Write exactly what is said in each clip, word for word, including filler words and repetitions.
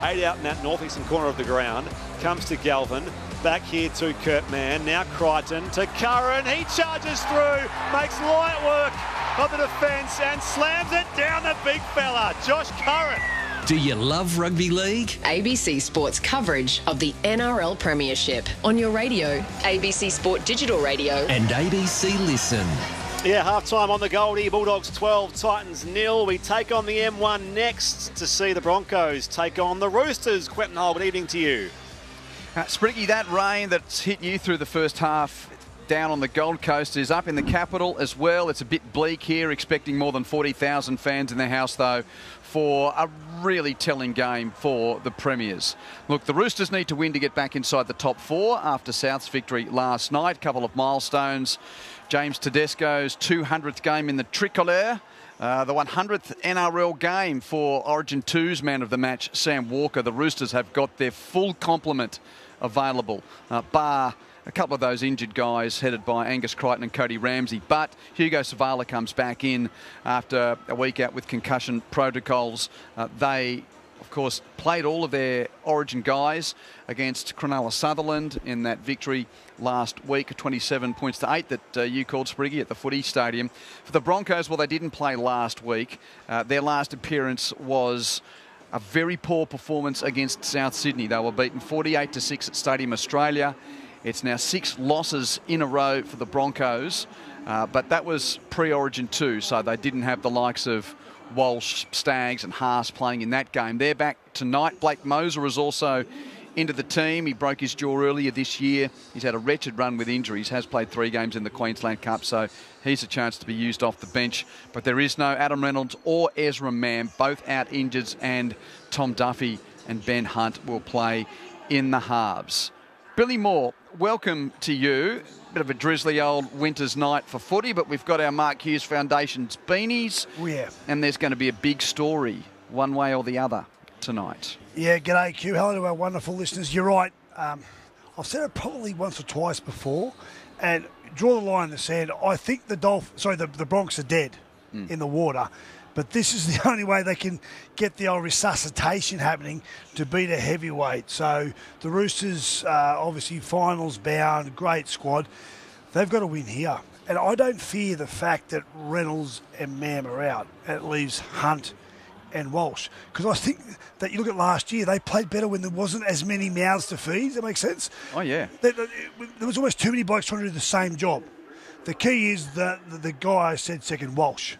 Eight out in that northeastern corner of the ground. Comes to Galvin. Back here to Kurt Mann. Now Crichton to Curran. He charges through. Makes light work of the defence and slams it down the big fella, Josh Curran. Do you love rugby league? A B C Sports coverage of the N R L Premiership on your radio, A B C Sport Digital Radio and A B C Listen. Yeah, half-time on the Goldie. Bulldogs twelve, Titans nil. We take on the M one next to see the Broncos take on the Roosters. Quentin Hull, good evening to you. Uh, Spriggy, that rain that's hit you through the first half down on the Gold Coast is up in the capital as well. It's a bit bleak here, expecting more than forty thousand fans in the house, though, for a really telling game for the Premiers. Look, the Roosters need to win to get back inside the top four after South's victory last night. A couple of milestones. James Tedesco's two hundredth game in the Tricolore. Uh, the one hundredth N R L game for Origin two's man of the match, Sam Walker. The Roosters have got their full complement available, uh, bar a couple of those injured guys headed by Angus Crichton and Cody Ramsey. But Hugo Savala comes back in after a week out with concussion protocols. Uh, they, of course, played all of their Origin guys against Cronulla Sutherland in that victory last week, twenty-seven points to eight that uh, you called, Spriggy, at the Footy Stadium. For the Broncos, well, they didn't play last week. Uh, their last appearance was a very poor performance against South Sydney. They were beaten forty-eight to six at Stadium Australia. It's now six losses in a row for the Broncos, uh, but that was pre-Origin two, so they didn't have the likes of Walsh, Staggs and Haas playing in that game. They're back tonight. Blake Moser is also into the team. He broke his jaw earlier this year. He's had a wretched run with injuries, has played three games in the Queensland Cup, so he's a chance to be used off the bench. But there is no Adam Reynolds or Ezra Mam, both out injured, and Tom Duffy and Ben Hunt will play in the halves. Billy Moore, welcome to you. Bit of a drizzly old winter's night for footy, but we've got our Mark Hughes Foundation's beanies. Oh, yeah. And there's going to be a big story, one way or the other, tonight. Yeah, g'day, Q. Hello to our wonderful listeners. You're right. Um, I've said it probably once or twice before, and draw the line in the sand. I think the Dolph- sorry, the, the Bronx are dead mm. in the water, but this is the only way they can get the old resuscitation happening to beat a heavyweight. So the Roosters, uh, obviously finals bound, great squad. They've got to win here. And I don't fear the fact that Reynolds and Mam are out. And it leaves Hunt and Walsh. Because I think that you look at last year, they played better when there wasn't as many mouths to feed. Does that make sense? Oh, yeah. There, there was almost too many blokes trying to do the same job. The key is that the, the guy I said second, Walsh.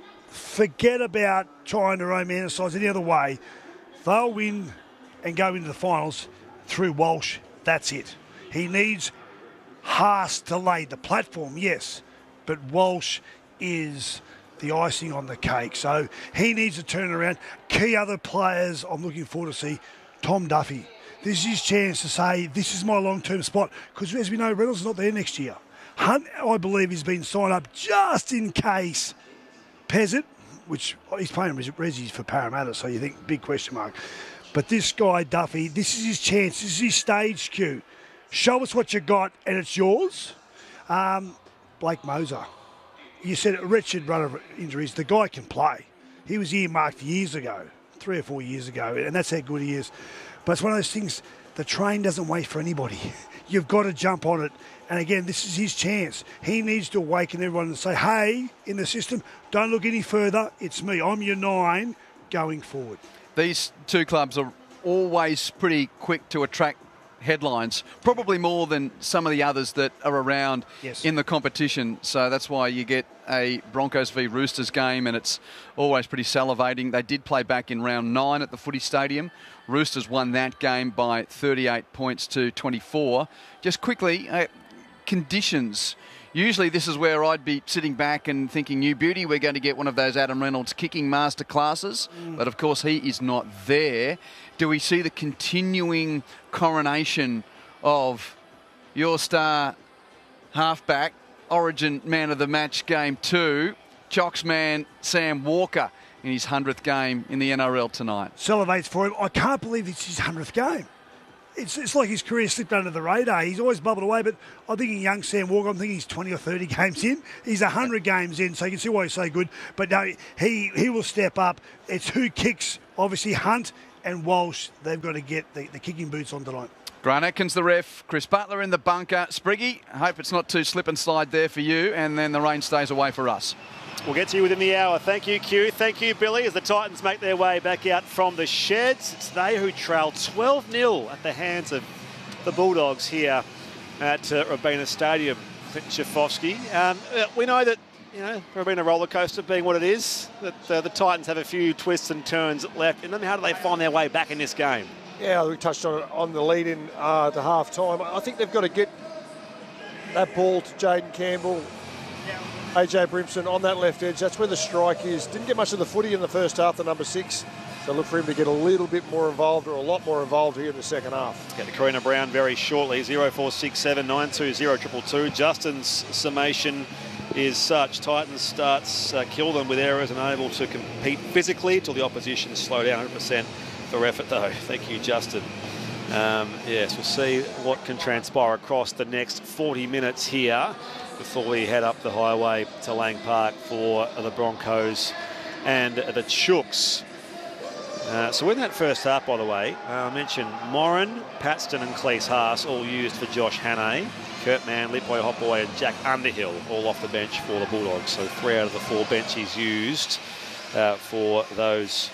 Forget about trying to romanticise any other way. They'll win and go into the finals through Walsh. That's it. He needs Haas to lay the platform, yes, but Walsh is the icing on the cake. So he needs to turn around. Key other players I'm looking forward to see. Tom Duffy. This is his chance to say, this is my long-term spot. Because as we know, Reynolds is not there next year. Hunt, I believe, has been signed up just in case. Peasant, which he's playing Resi for Parramatta, so you think big question mark. But this guy, Duffy, this is his chance. This is his stage cue. Show us what you got, and it's yours. Um, Blake Moser. You said a wretched run of injuries. The guy can play. He was earmarked years ago, three or four years ago, and that's how good he is. But it's one of those things, the train doesn't wait for anybody. You've got to jump on it. And again, this is his chance. He needs to awaken everyone and say, hey, in the system, don't look any further. It's me. I'm your nine going forward. These two clubs are always pretty quick to attract headlines, probably more than some of the others that are around yes. in the competition. So that's why you get a Broncos v Roosters game, and it's always pretty salivating. They did play back in round nine at the Footy Stadium. Roosters won that game by thirty-eight points to twenty-four. Just quickly, uh, conditions. Usually this is where I'd be sitting back and thinking, new beauty, we're going to get one of those Adam Reynolds kicking master classes. Mm. But of course he is not there. Do we see the continuing coronation of your star halfback, Origin man of the match game two, Chocks man Sam Walker in his hundredth game in the N R L tonight? Salivates for him. I can't believe it's his hundredth game. It's, it's like his career slipped under the radar. He's always bubbled away, but I'm thinking young Sam Walker, I'm thinking he's twenty or thirty games in. He's one hundred games in, so you can see why he's so good. But no, he, he will step up. It's who kicks, obviously, Hunt and Walsh, they've got to get the, the kicking boots on tonight. Grant Atkins, the ref. Chris Butler in the bunker. Spriggy, I hope it's not too slip and slide there for you, and then the rain stays away for us. We'll get to you within the hour. Thank you, Q. Thank you, Billy, as the Titans make their way back out from the sheds. It's they who trail twelve nil at the hands of the Bulldogs here at uh, Robina Stadium. Shafovsky. Um, we know that, you know, Robina roller coaster being what it is, that uh, the Titans have a few twists and turns left. And then how do they find their way back in this game? Yeah, we touched on it on the lead in uh, to half time. I think they've got to get that ball to Jaden Campbell, A J Brimson on that left edge. That's where the strike is. Didn't get much of the footy in the first half, the number six. So look for him to get a little bit more involved, or a lot more involved here in the second half. Get to Karina Brown very shortly. zero four six seven nine two zero two two two. Justin's summation is such. Titans starts uh, kill them with errors and unable to compete physically till the opposition slow down. one hundred percent for effort though. Thank you, Justin. Um, yes, we'll see what can transpire across the next forty minutes here before we head up the highway to Lang Park for the Broncos and the Chooks. Uh, so in that first half, by the way, uh, I mentioned Moran, Paxton and Cleese Haas all used for Josh Hannay. Kurt Mann, Lipoy Hopboy and Jack Underhill all off the bench for the Bulldogs. So three out of the four benches used uh, for those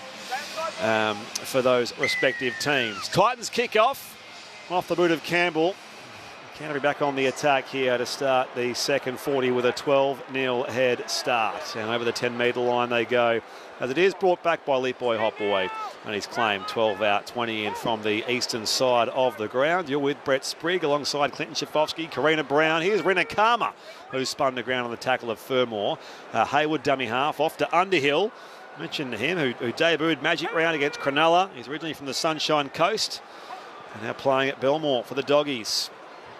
um, for those respective teams. Titans kick off off the boot of Campbell. Canterbury back on the attack here to start the second forty with a twelve nil head start. And over the ten metre line they go, as it is brought back by Lipoy Hopboy. And he's claimed twelve out, twenty in from the eastern side of the ground. You're with Brett Sprigg alongside Clinton Shafovsky, Karina Brown. Here's Rina Kama, who spun the ground on the tackle of Fermor. Uh, Hayward, dummy half, off to Underhill. Mentioned him, who, who debuted magic round against Cronulla. He's originally from the Sunshine Coast. And now playing at Belmore for the Doggies.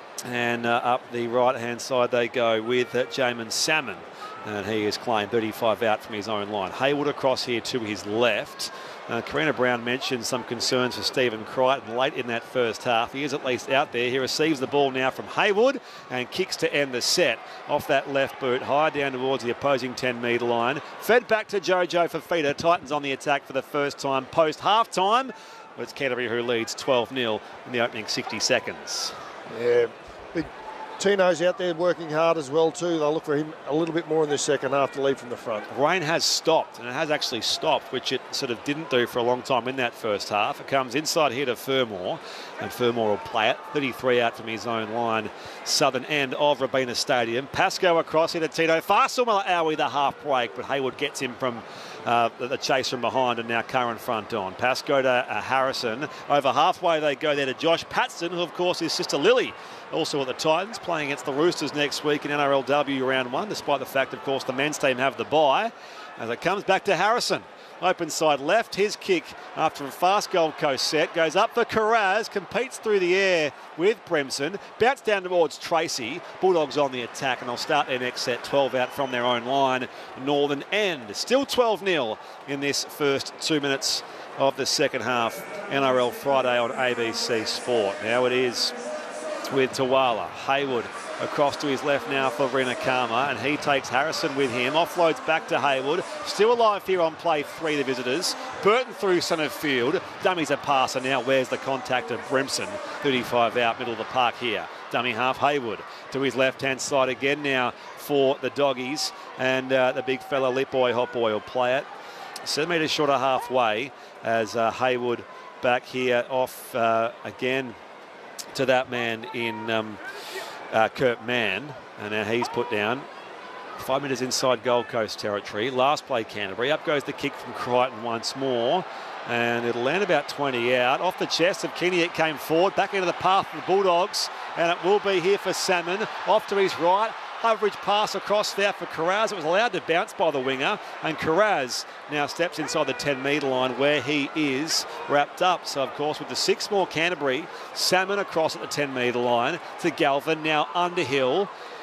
And uh, up the right-hand side they go with uh, Jamin Salmon. And he has claimed thirty-five out from his own line. Hayward across here to his left. Uh, Karina Brown mentioned some concerns for Stephen Crichton late in that first half. He is at least out there. He receives the ball now from Hayward and kicks to end the set. Off that left boot, high down towards the opposing ten metre line. Fed back to Jojo Fafita. Titans on the attack for the first time post half-time. But it's Canterbury who leads twelve nil in the opening sixty seconds. Yeah, big Tino's out there working hard as well too. They'll look for him a little bit more in this second half to lead from the front. Rain has stopped, and it has actually stopped, which it sort of didn't do for a long time in that first half. It comes inside here to Fermor, and Fermor will play it. thirty-three out from his own line, southern end of Robina Stadium. Pascoe across here to Tino. Farsumala Aoi the half break, but Hayward gets him from Uh, the chase from behind, and now current front on. Pascoe to uh, Harrison. Over halfway they go there to Josh Paxton, who of course is sister Lily, also at the Titans, playing against the Roosters next week in N R L W round one, despite the fact, of course, the men's team have the bye. As it comes back to Harrison. Open side left, his kick after a fast Gold Coast set goes up for Carraz, competes through the air with Bremson, bounce down towards Tracy. Bulldogs on the attack, and they'll start their next set twelve out from their own line. Northern end, still twelve nil in this first two minutes of the second half. N R L Friday on A B C Sport. Now it is with Tawala. Hayward across to his left now for Rina Kama, and he takes Harrison with him. Offloads back to Hayward. Still alive here on play three, the visitors. Burton through centre field. Dummies a passer now. Where's the contact of Brimson? thirty-five out, middle of the park here. Dummy half Hayward to his left-hand side again now for the Doggies. And uh, the big fella Lipoy Hopboy will play it. Seven metres short of halfway as uh, Hayward back here off uh, again to that man in um, uh, Kurt Mann, and now he's put down five metres inside Gold Coast territory. Last play Canterbury. Up goes the kick from Crichton once more, and it'll land about twenty out. Off the chest of Keaney, it came forward, back into the path of the Bulldogs, and it will be here for Salmon. Off to his right. Coverage pass across there for Carraz. It was allowed to bounce by the winger, and Carraz now steps inside the ten metre line where he is wrapped up. So, of course, with the six more Canterbury, Salmon across at the ten metre line to Galvin. Now Underhill.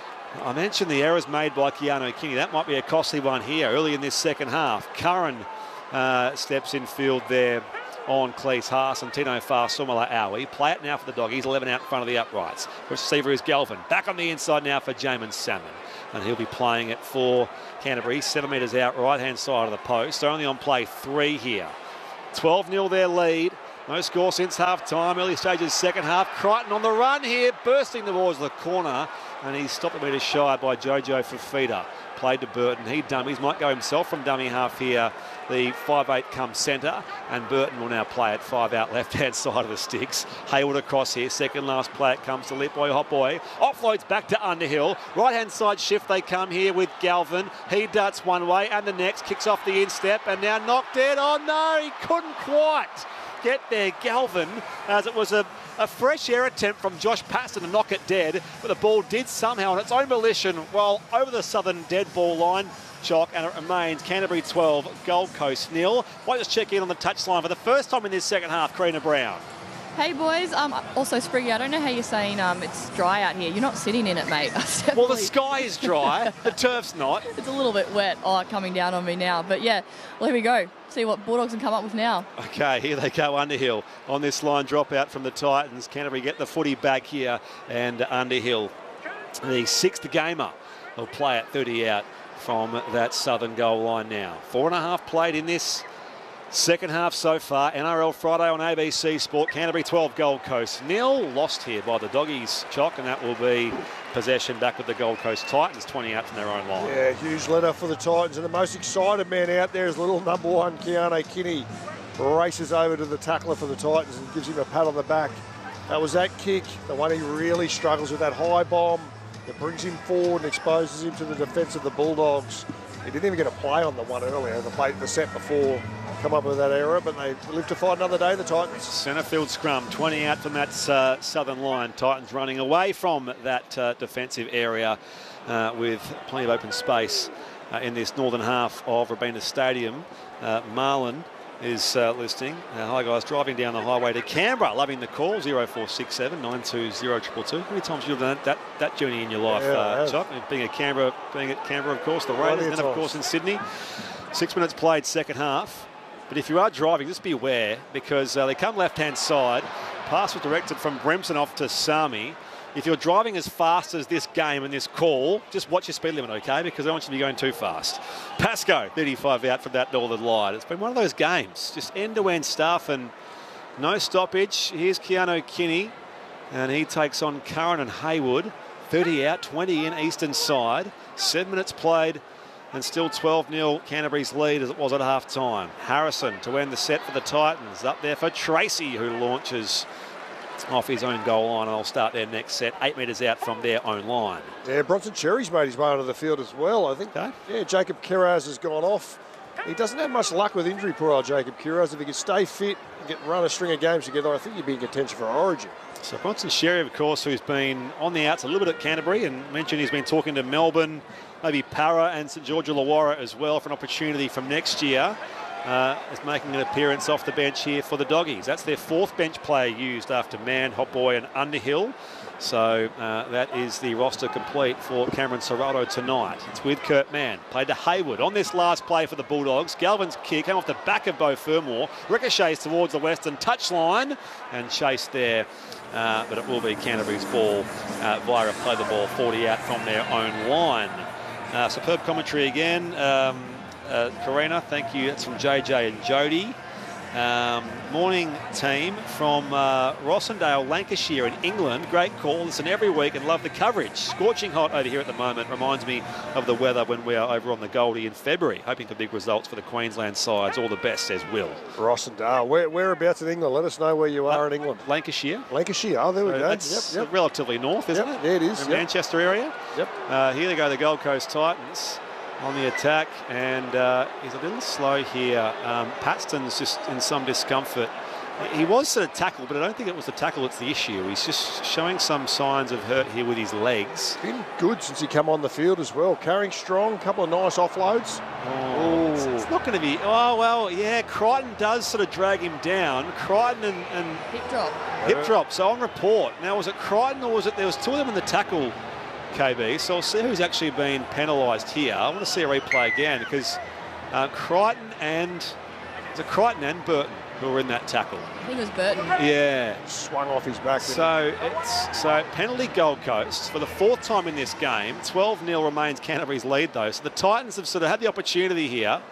I mentioned the errors made by Keanu Keaney. That might be a costly one here early in this second half. Curran uh, steps in field there on Cleese Haas and Tino Farsumala Aoi. Play it now for the Doggies, eleven out in front of the uprights. Receiver is Galvin. Back on the inside now for Jamin Salmon. And he'll be playing it for Canterbury, seven metres out, right-hand side of the post. They're only on play three here. twelve nil their lead. No score since half-time. Early stages second half. Crichton on the run here, bursting towards the corner, and he's stopped a metre shy by Jojo Fafita. Played to Burton. He dummies. Might go himself from dummy half here. The five eight comes centre, and Burton will now play at five out left-hand side of the sticks. Hayward across here. Second last play. It comes to Lit Boy, Hot Boy. Offloads back to Underhill. Right-hand side shift they come here with Galvin. He darts one way and the next. Kicks off the instep and now knocked dead. Oh no, he couldn't quite get there, Galvin, as it was a, a fresh air attempt from Josh Paston to knock it dead, but the ball did somehow on its own volition well over the southern dead ball line. Chock, and it remains Canterbury twelve, Gold Coast nil. Might just check in on the touchline for the first time in this second half, Karina Brown. Hey boys, um, also Spriggy, I don't know how you're saying um, it's dry out here. You're not sitting in it, mate. Well, the sky is dry, the turf's not. It's a little bit wet, oh, coming down on me now. But yeah, well, here we go. See what Bulldogs can come up with now. Okay, here they go, Underhill on this line, drop out from the Titans. Canterbury get the footy back here, and Underhill, the sixth gamer, will play at thirty out from that southern goal line now. Four and a half played in this second half so far. N R L Friday on A B C Sport. Canterbury twelve, Gold Coast nil. Lost here by the Doggies, Chock, and that will be possession back with the Gold Coast Titans, twenty out from their own line. Yeah, huge letter for the Titans, and the most excited man out there is little number one, Keano Kinney. Races over to the tackler for the Titans and gives him a pat on the back. That was that kick, the one he really struggles with, that high bomb that brings him forward and exposes him to the defence of the Bulldogs. He didn't even get a play on the one earlier, the play, the set before, come up with that error, but they live to fight another day, the Titans. Centre field scrum, twenty out from that uh, southern line. Titans running away from that uh, defensive area uh, with plenty of open space uh, in this northern half of Robina Stadium. Uh, Marlon is uh, listening. Uh, hi guys, driving down the highway to Canberra, loving the call. zero four six seven nine two zero two two two. How many times have you done that, that, that journey in your life, Yeah, uh, Chock? Being a Canberra, being at Canberra, of course, the Raiders, and then of course in Sydney. Six minutes played, second half. But if you are driving, just beware, because uh, they come left-hand side. Pass was directed from Brimson off to Sami. If you're driving as fast as this game and this call, just watch your speed limit, okay? Because I don't want you to be going too fast. Pascoe, thirty-five out from that northern line. It's been one of those games, just end-to-end stuff and no stoppage. Here's Keano Kinney, and he takes on Curran and Hayward. thirty out, twenty in eastern side. Seven minutes played, and still twelve nil Canterbury's lead as it was at half-time. Harrison to end the set for the Titans. Up there for Tracy, who launches off his own goal line, and I'll start their next set eight metres out from their own line. Yeah, Bronson Cherry's made his way onto the field as well, I think. Okay. Yeah, Jacob Kiraz has gone off. He doesn't have much luck with injury, poor old Jacob Kiraz. If he could stay fit and get run a string of games together, I think he'd be in contention for Origin. So Bronson Cherry, of course, who's been on the outs a little bit at Canterbury, and mentioned he's been talking to Melbourne, maybe Para and St George Illawarra as well for an opportunity from next year. Uh, is making an appearance off the bench here for the Doggies. That's their fourth bench player used after Mann, Hot Boy and Underhill. So uh, that is the roster complete for Cameron Serrato tonight. It's with Kurt Mann. Played to Hayward on this last play for the Bulldogs. Galvin's kick came off the back of Beau Fermor. Ricochets towards the western touchline and chased there. Uh, but it will be Canterbury's ball uh, via a play the ball forty out from their own line. Uh, superb commentary again. Um, Uh, Karina, thank you. That's from J J and Jody. Um, morning team from uh, Rossendale, Lancashire in England. Great call. Listen every week and love the coverage. Scorching hot over here at the moment. Reminds me of the weather when we are over on the Goldie in February. Hoping for big results for the Queensland sides. All the best, says Will. Rossendale. Where, whereabouts in England? Let us know where you are uh, in England. Lancashire. Lancashire. Oh, there we So go. that's Yep, yep. relatively north, isn't Yep, it? yeah, it is, In yep. Manchester area. Yep. Uh, here they go, the Gold Coast Titans on the attack, and uh, he's a little slow here. Um, Paxton's just in some discomfort. He was sort of tackled, but I don't think it was the tackle that's the issue. He's just showing some signs of hurt here with his legs. Been good since he come on the field as well. Carrying strong, a couple of nice offloads. Oh, it's, it's not going to be... Oh, well, yeah, Crichton does sort of drag him down. Crichton and... and Hip drop. hip drop, so on report. Now, was it Crichton or was it... There was two of them in the tackle, K B, so I'll see who's actually been penalised here. I want to see a replay again because uh, Crichton and... Was it Crichton and Burton who were in that tackle? I think it was Burton. Yeah. Swung off his back. So it's so penalty Gold Coast for the fourth time in this game. twelve nil remains Canterbury's lead though. So the Titans have sort of had the opportunity here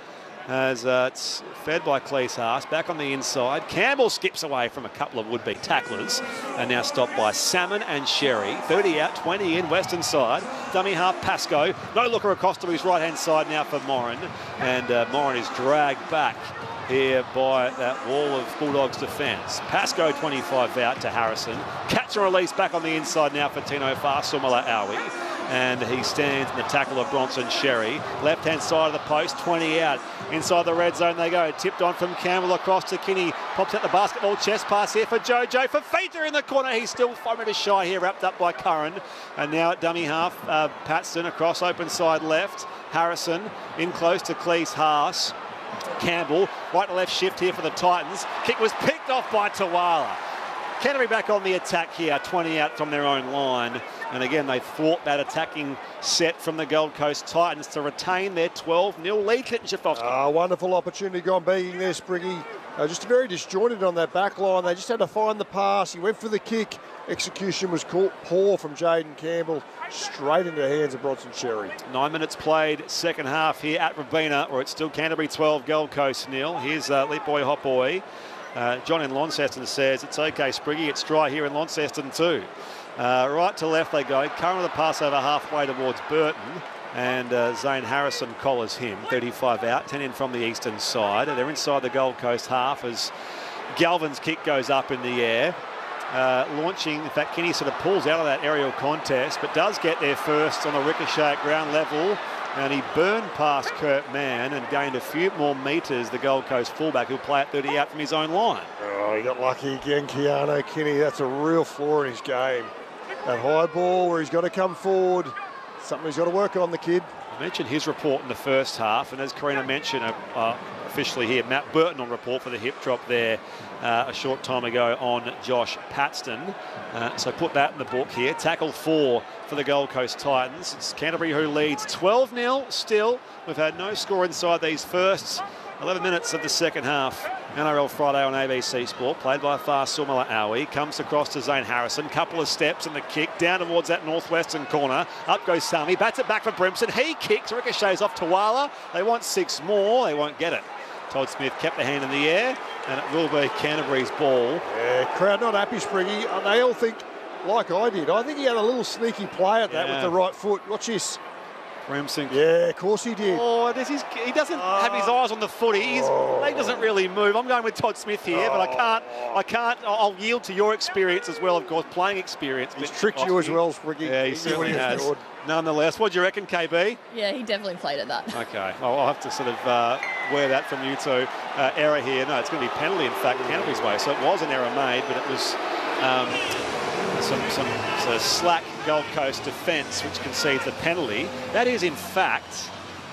as uh, it's fed by Cleese Haas. Back on the inside. Campbell skips away from a couple of would-be tacklers and now stopped by Salmon and Sherry. thirty out, twenty in, western side. Dummy half Pascoe. No looker across to his right-hand side now for Moran. And uh, Moran is dragged back here by that wall of Bulldogs defence. Pascoe twenty-five out to Harrison. Catch and release back on the inside now for Tino Fa'asuamaleaui. And he stands in the tackle of Bronson Sherry. Left-hand side of the post, twenty out. Inside the red zone they go. Tipped on from Campbell across to Kinney. Pops out the basketball, chest pass here for Jojo. Fafita in the corner. He's still five metres shy here, wrapped up by Curran. And now at dummy half, uh, Patston across open side left. Harrison in close to Cleese Haas. Campbell, right to left shift here for the Titans. Kick was picked off by Tawala. Canterbury back on the attack here, twenty out from their own line. And again, they thwart that attacking set from the Gold Coast Titans to retain their twelve nil lead. Clinton Schiftovski. Ah, wonderful opportunity gone begging there, Spriggy. Uh, just very disjointed on that back line. They just had to find the pass. He went for the kick. Execution was caught poor from Jaden Campbell. Straight into the hands of Bronson Sherry. Nine minutes played, second half here at Robina, or it's still Canterbury twelve, Gold Coast nil. Here's uh, Leap Boy Hot Boy. Uh, John in Launceston says, it's okay, Spriggy, it's dry here in Launceston too. Uh, right to left they go. Current with the pass over halfway towards Burton. And uh, Zane Harrison collars him. thirty-five out, ten in from the eastern side. They're inside the Gold Coast half as Galvin's kick goes up in the air. Uh, launching, in fact, Kinney sort of pulls out of that aerial contest, but does get there first on a ricochet at ground level. And he burned past Kurt Mann and gained a few more metres, the Gold Coast fullback, who'll play at thirty out from his own line. Oh, he got lucky again, Keanu Kinney. That's a real flaw in his game. That high ball where he's got to come forward. Something he's got to work on, the kid. I mentioned his report in the first half, and as Karina mentioned, uh, uh, officially here, Matt Burton on report for the hip drop there uh, a short time ago on Josh Patston. Uh, so put that in the book here. Tackle four for the Gold Coast Titans. It's Canterbury who leads twelve nil still. We've had no score inside these first eleven minutes of the second half. N R L Friday on A B C Sport, played by Fa'asuamaleaui. Comes across to Zane Harrison. Couple of steps and the kick down towards that northwestern corner. Up goes Sami. Bats it back for Brimson. He kicks. Ricochets off Tawala. They want six more. They won't get it. Todd Smith kept the hand in the air, and it will be Canterbury's ball. Yeah, crowd not happy, Spriggy. They all think, like I did, I think he had a little sneaky play at that yeah. with the right foot. Watch this. Brimson. Yeah, of course he did. Oh, this is, he doesn't uh, have his eyes on the footy. His oh. leg doesn't really move. I'm going with Todd Smith here, oh. but I can't. I can't. I'll yield to your experience as well, of course, playing experience. He's tricked you as well, Spriggy. Yeah, he, he certainly has. Good. Nonetheless, what do you reckon, K B? Yeah, he definitely played at that. Okay, well, I'll have to sort of uh, wear that from you two. Uh, error here. No, it's going to be penalty, in fact, Canterbury's way. So it was an error made, but it was. Um, Some, some sort of slack Gold Coast defence which concedes the penalty. That is, in fact,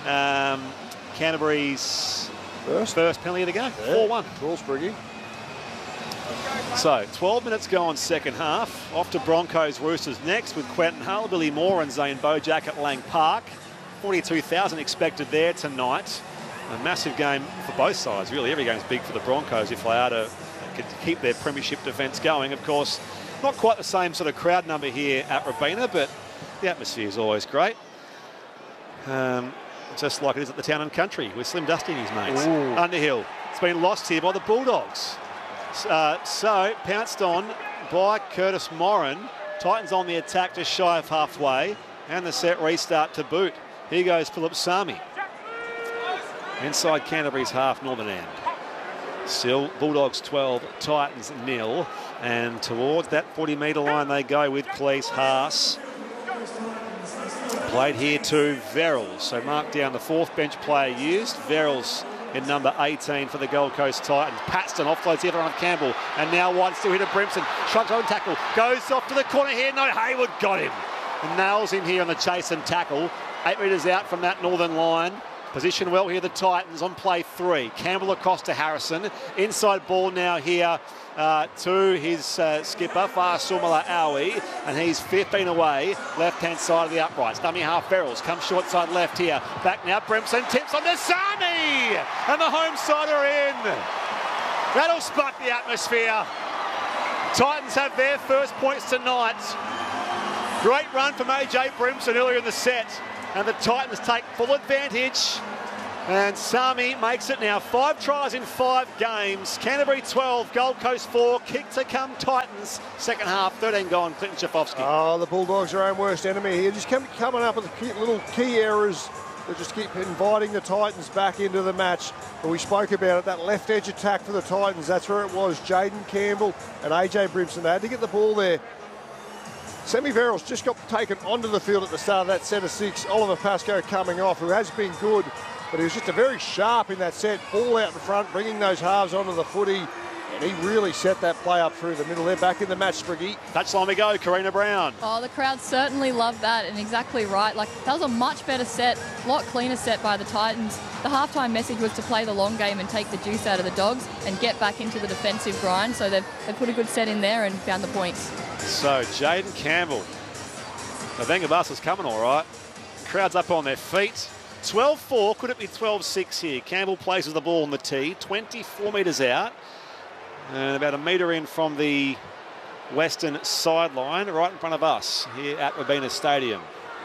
um, Canterbury's first, first penalty of the game. four one. Cool, Spriggy. So, twelve minutes gone second half. Off to Broncos Roosters next with Quentin Hull, Billy Moore and Zane Bojack at Lang Park. forty-two thousand expected there tonight. A massive game for both sides, really. Every game's big for the Broncos if they are to keep their premiership defence going. Of course, not quite the same sort of crowd number here at Robina, but the atmosphere is always great. Um, just like it is at the Town and Country with Slim Dusty and his mates. Ooh. Underhill. It's been lost here by the Bulldogs. Uh, so, pounced on by Curtis Moran. Titans on the attack just shy of halfway. And the set restart to boot. Here goes Philip Sami. Inside Canterbury's half northern end. Still Bulldogs twelve, Titans nil. And towards that forty metre line they go with Cleese Haas. Played here to Verrills. So mark down the fourth bench player used. Verrills in number eighteen for the Gold Coast Titans. Patston offloads everyone of Campbell. And now one still hit at Brimson. Shrugs on tackle. Goes off to the corner here. No, Hayward got him. And nails him here on the chase and tackle. Eight metres out from that northern line. Position well here, the Titans on play three. Campbell across to Harrison. Inside ball now here uh, to his uh, skipper, Fa'asuamaleaui, and he's fifteen away, left-hand side of the uprights. Dummy half Verrills, comes short side left here. Back now, Brimson tips on to Sami, and the home side are in. That'll spark the atmosphere. Titans have their first points tonight. Great run from A J Brimson earlier in the set. And the Titans take full advantage And Sami makes it now. Five tries in five games. Canterbury twelve, Gold Coast four. Kick to come Titans. Second half, thirteen gone. Clinton Schifofsky. Oh, the Bulldogs are our own worst enemy here. Just come, coming up with the key, little key errors that just keep inviting the Titans back into the match. But we spoke about it, that left edge attack for the Titans. That's where it was. Jaden Campbell and A J Brimson. They had to get the ball there. Semi Verrills just got taken onto the field at the start of that set of six. Oliver Pascoe coming off, who has been good, but he was just a very sharp in that set. Ball out in front, bringing those halves onto the footy. And he really set that play up through the middle. They're back in the match, Spriggy. Touchline we go, Karina Brown. Oh, the crowd certainly loved that, and exactly right. Like, that was a much better set, a lot cleaner set by the Titans. The halftime message was to play the long game and take the juice out of the Dogs and get back into the defensive grind. So they've, they've put a good set in there and found the points. So, Jaden Campbell. The Vengabus coming all right. Crowd's up on their feet. twelve four, could it be twelve six here? Campbell places the ball on the tee, twenty-four metres out. And about a metre in from the western sideline, right in front of us here at Robina Stadium.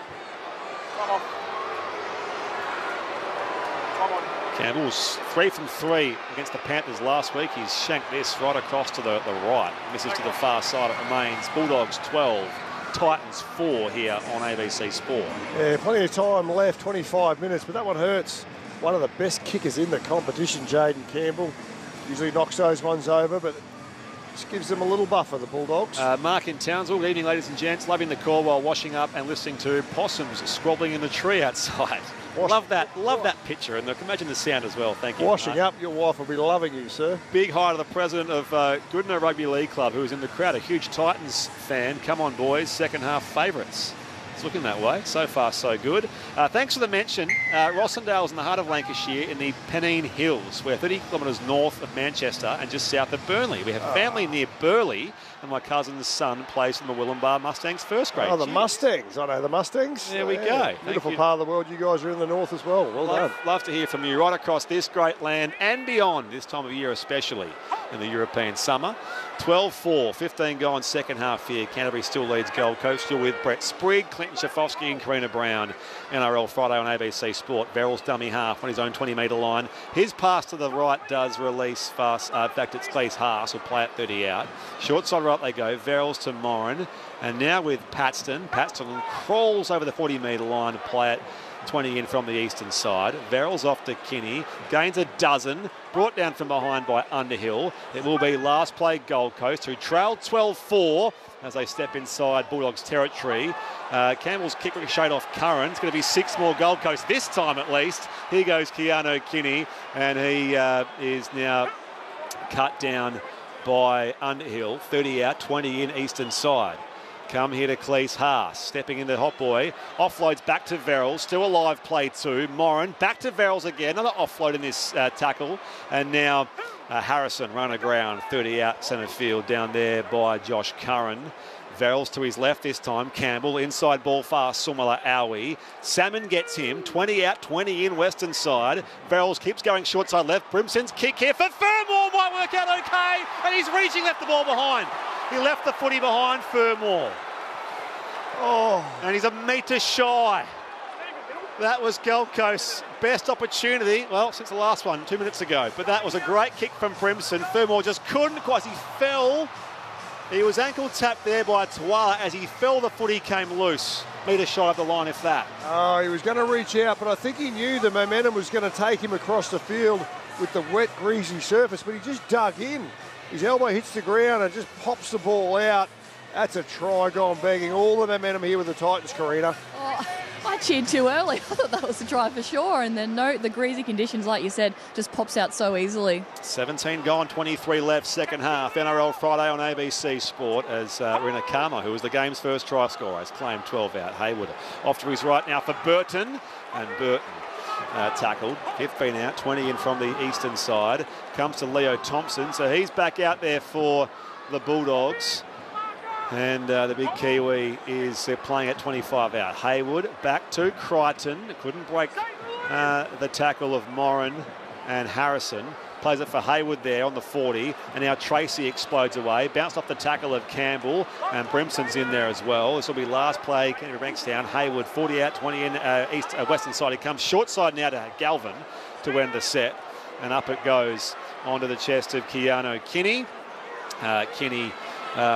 Campbell's three from three against the Panthers last week. He's shanked this right across to the, the right. Misses to the far side. It remains Bulldogs twelve, Titans four here on A B C Sport. Yeah, plenty of time left, twenty-five minutes, but that one hurts. One of the best kickers in the competition, Jaden Campbell. Usually knocks those ones over, but just gives them a little buffer, the Bulldogs. Uh, Mark in Townsville, good evening, ladies and gents. Loving the call while washing up and listening to possums squabbling in the tree outside. Wash, love that, love that picture, and imagine the sound as well. Thank you. Washing Mark. up, your wife will be loving you, sir. Big hi to the president of uh, Goodna Rugby League Club, who is in the crowd, a huge Titans fan. Come on, boys, second half favourites. It's looking that way. So far, so good. Uh, thanks for the mention. Uh, Rossendale's in the heart of Lancashire in the Pennine Hills. We're thirty kilometres north of Manchester and just south of Burnley. We have family near Burleigh, and my cousin's son plays in the Willenbar Mustangs first grade. Oh, the Cheers. Mustangs. I know the Mustangs. There we yeah. go. Thank Beautiful you. part of the world. You guys are in the north as well. Well love, done. love to hear from you right across this great land and beyond, this time of year especially in the European summer. twelve four, fifteen gone second half here. Canterbury still leads Gold Coast. Still with Brett Sprigg, Clinton Schifofsky and Karina Brown. N R L Friday on A B C Sport. Verrills dummy half on his own twenty metre line. His pass to the right does release fast. Uh, in fact, it's Cleese Haas who'll play at thirty out. Short side right they go. Verrills to Moran. And now with Paxton. Paxton crawls over the forty metre line to play it twenty in from the eastern side. Verrills off to Kinney. Gains a dozen. Brought down from behind by Underhill. It will be last play Gold Coast, who trailed twelve four as they step inside Bulldogs territory. Uh, Campbell's kick ricocheted off Curran. It's going to be six more Gold Coast this time at least. Here goes Keanu Kinney, and he uh, is now cut down by Underhill. thirty out, twenty in eastern side. Come here to Cleese Haas, stepping into Hot Boy. Offloads back to Verrills, still a live play two. Moran back to Verrills again, another offload in this uh, tackle. And now uh, Harrison run aground, thirty out centre field down there by Josh Curran. Verrills to his left this time. Campbell inside ball fast. Sumala Aui. Salmon gets him. twenty out, twenty in western side. Verrills keeps going short side left. Brimson's kick here for Fermor might work out okay. And he's reaching, left the ball behind. He left the footy behind Fermor. Oh, and he's a metre shy. That was Gold Coast's best opportunity, well, since the last one, two minutes ago. But that was a great kick from Brimson. Fermor just couldn't quite. He fell. He was ankle tapped there by Tuala. As he fell, the footy came loose. Metre shy of the line, if that. Oh, he was going to reach out, but I think he knew the momentum was going to take him across the field with the wet, greasy surface, but he just dug in. His elbow hits the ground and just pops the ball out. That's a try gone begging. All the momentum here with the Titans, Karina. Oh, I cheered too early. I thought that was a try for sure. And then no, the greasy conditions, like you said, just pops out so easily. seventeen gone, twenty-three left, second half. N R L Friday on A B C Sport as uh, Rina Kama, who was the game's first try scorer, has claimed twelve out. Haywood off to his right now for Burton. And Burton uh, tackled. fifteen out, twenty in from the eastern side. Comes to Leo Thompson. So he's back out there for the Bulldogs. And uh, the big Kiwi is uh, playing at twenty-five out. Haywood back to Crichton. Couldn't break uh, the tackle of Moran and Harrison. Plays it for Hayward there on the forty. And now Tracy explodes away. Bounced off the tackle of Campbell. And Brimson's in there as well. This will be last play. Canterbury Bankstown. Hayward forty out, twenty in. Uh, east, uh, western side he comes. Short side now to Galvin to end the set. And up it goes onto the chest of Keanu Kinney. Uh, Kinney